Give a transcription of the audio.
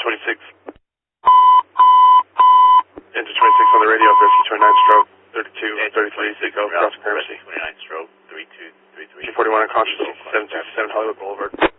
26. Engine 26 on the radio, Rescue 29 stroke 32, 33, Seco, cross currency. 29 stroke 32, 33. 241 unconscious, 767 Hollywood Boulevard.